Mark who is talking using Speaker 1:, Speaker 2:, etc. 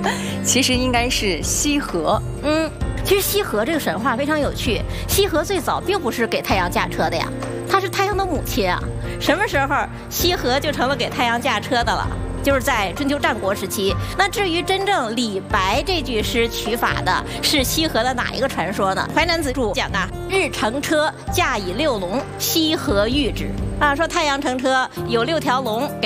Speaker 1: 其实应该是羲和。
Speaker 2: 其实羲和这个神话非常有趣。羲和最早并不是给太阳驾车的呀，她是太阳的母亲啊。什么时候羲和就成了给太阳驾车的了？就是在春秋战国时期。那至于真正李白这句诗取法的是羲和的哪一个传说呢？淮南子注讲啊，日乘车驾以6龙，羲和御之啊，说太阳乘车有6条龙。